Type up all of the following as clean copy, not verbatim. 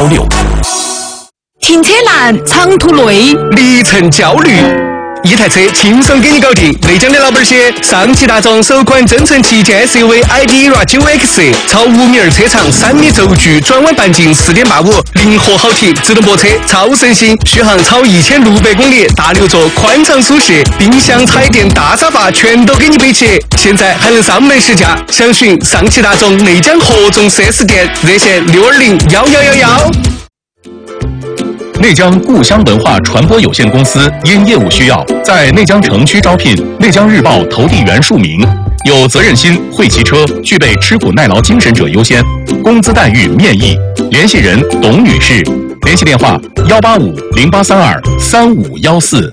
6。 停车难，长途累， 里程焦虑。一台车轻松给你搞定。内江的老板些，上汽大众首款增程旗舰 SUV ID.ERA 9X， 超5.2米车长，3米轴距，转弯半径4.85，灵活好停，自动泊车，超省心，续航超1600公里，大6座，宽敞舒适，冰箱、彩电、大沙发全都给你备齐。现在还能上门试驾，详询上汽大众内江合众 4S 店，热线6201111。 内江故乡文化传播有限公司因业务需要，在内江城区招聘内江日报投递员数名，有责任心、会骑车、具备吃苦耐劳精神者优先，工资待遇面议。联系人董女士，联系电话185-0832-3514。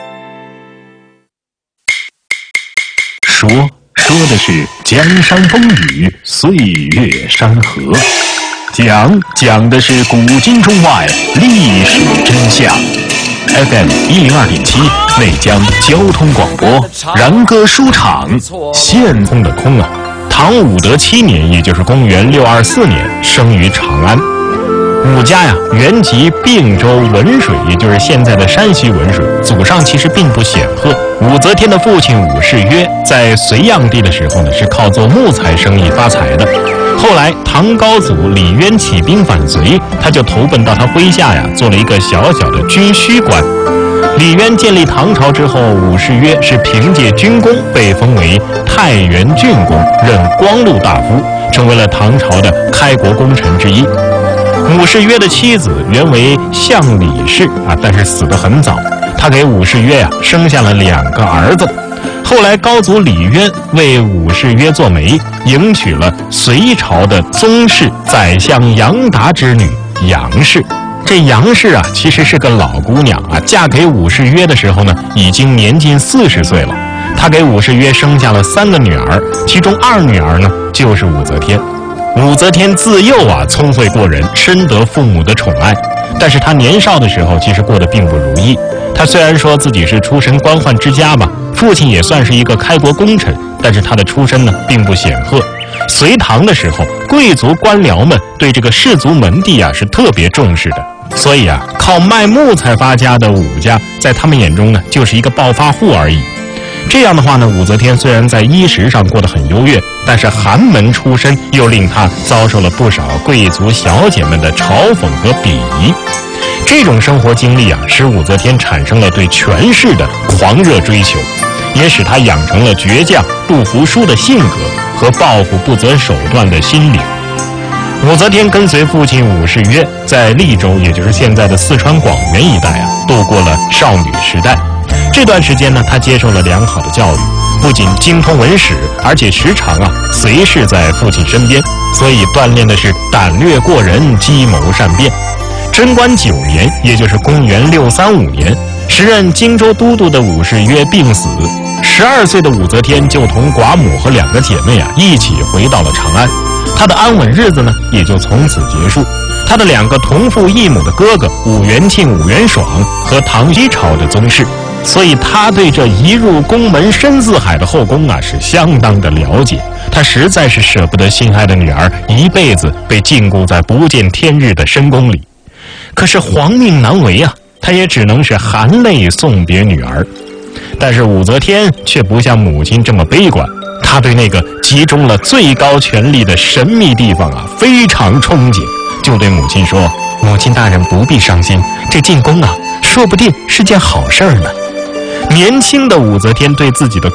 说的是江山风雨，岁月山河。讲的是古今中外历史真相。FM 102.7内江交通广播，然歌书场，现空的空啊。唐武德7年，也就是公元624年，生于长安。武家呀，原籍并州文水，也就是现在的山西文水，祖上其实并不显赫。武则天的父亲武士约在隋炀帝的时候呢，是靠做木材生意发财的。后来唐高祖李渊起兵反隋，他就投奔到他麾下呀，做了一个小小的军需官。李渊建立唐朝之后，武士约是凭借军功被封为太原郡公，任光禄大夫，成为了唐朝的开国功臣之一。武士约的妻子原为相李氏啊，但是死得很早。他给武士约生下了2个儿子。后来高祖李渊为武士约做媒，迎娶了隋朝的宗室宰相杨达之女杨氏。这杨氏啊，其实是个老姑娘啊，嫁给武士约的时候呢，已经年近40岁了。她给武士约生下了3个女儿，其中2女儿呢就是武则天。武则天自幼啊聪慧过人，深得父母的宠爱，但是她年少的时候其实过得并不如意。她虽然说自己是出身官宦之家吧，父亲也算是一个开国功臣，但是他的出身呢并不显赫。隋唐的时候，贵族官僚们对这个士族门第啊是特别重视的，所以啊靠卖木材发家的武家，在他们眼中呢就是一个暴发户而已。这样的话呢，武则天虽然在衣食上过得很优越，但是寒门出身又令她遭受了不少贵族小姐们的嘲讽和鄙夷。这种生活经历啊，使武则天产生了对权势的狂热追求，也使她养成了倔强不服输的性格和报复不择手段的心理。武则天跟随父亲武士约，在利州，也就是现在的四川广元一带啊，度过了少女时代。这段时间呢，她接受了良好的教育，不仅精通文史，而且时常啊随侍在父亲身边，所以锻炼的是胆略过人，机谋善变。贞观9年，也就是公元635年，时任荆州都督的武士约病死，12岁的武则天就同寡母和2个姐妹啊一起回到了长安。她的安稳日子呢也就从此结束。她的2个同父异母的哥哥武元庆、武元爽和唐西朝的宗室，所以她对这一入宫门深似海的后宫啊是相当的了解。她实在是舍不得心爱的女儿一辈子被禁锢在不见天日的深宫里。可是皇命难违啊，她也只能是含泪送别女儿。但是武则天却不像母亲这么悲观，她对那个集中了最高权力的神秘地方啊非常憧憬，就对母亲说：“母亲大人不必伤心，这进宫啊说不定是件好事儿呢。”年轻的武则天对自己的